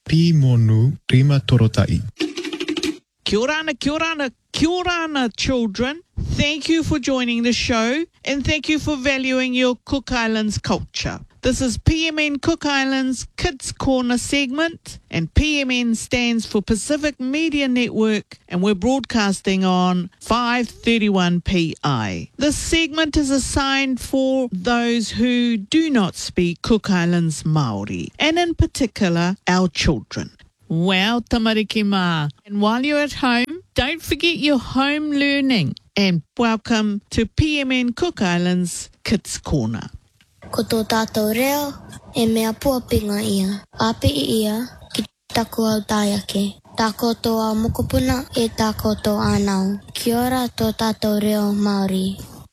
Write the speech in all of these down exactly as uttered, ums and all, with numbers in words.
Pi monu rima torotai. Kia orana, kia orana, kia orana, children. Thank you for joining the show and thank you for valuing your Cook Islands culture. This is P M N Cook Islands Kids Corner segment, and P M N stands for Pacific Media Network, and we're broadcasting on five thirty-one P I. This segment is assigned for those who do not speak Cook Islands Māori, and in particular, our children. Wow, tamariki mā. And while you're at home, don't forget your home learning. And welcome to P M N Cook Islands Kids Corner. Ko tō tātou reo, e mea puapinga ia. Api ia, ki taku au tāiake. Tā koutou au mokopuna, e tā koutou ānau. Kia ora tō tātou reo Māori.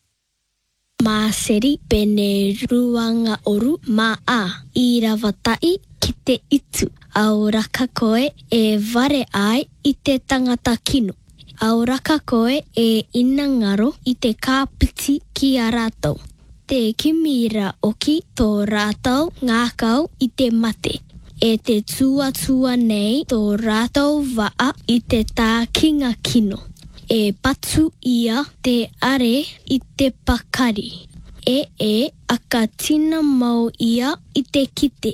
Mā seri pene ruanga oru mā a i rawatai ki te itu. Au raka koe e ware ai i te tangata kino. Au raka koe e ina ngaro i te kāpiti ki a rātou. Te kimira oki tō rātou ngākau i te mate. E te tuatua nei tō rātou waa i te tā kinga kino. E patu ia te are i te pakari. E e aka tina mau ia i te kite.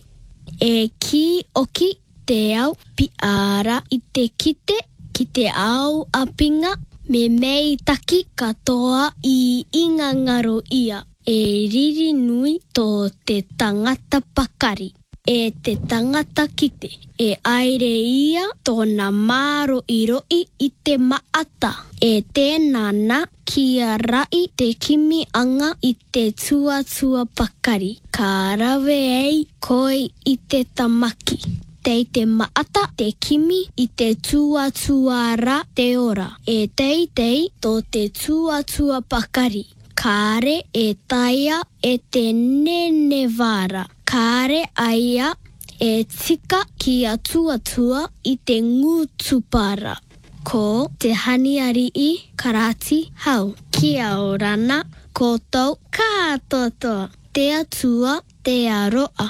E ki oki te au piara i te kite ki te au apinga me mei taki katoa i inga ngaro ia. E riri nui tō te tangata pakari. E te tangata kite. E aere ia tōna māro i roi i te maata. E tēnā na kia rai te kimi anga i te tuatua pakari. Ka rawe ei koi i te tamaki. Tei te maata te kimi i te tuatua ra te ora. E tei tei tō te tuatua pakari. Kāre e taia e te nene vāra. Kāre aia e tika ki a tuatua i te ngūtupara. Ko te haniari i karati hau. Kia orana koutou kātotoa. Te atua te aroa.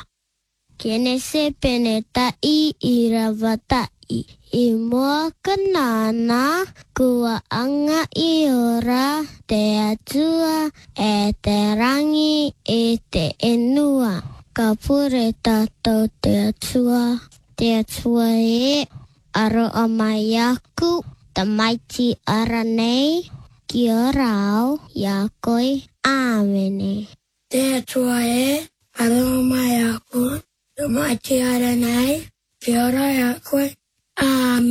Kene se pene tai i rawatai. I mua kanana kua anga i ora te atua e te rangi e te enua. Ka pure tātou te atua. Te atua e aroa mai aku tamaiti ara nei ki ora au ia koi āmene. Te atua e aroa mai aku tamaiti ara nei ki ora ia koi āmene.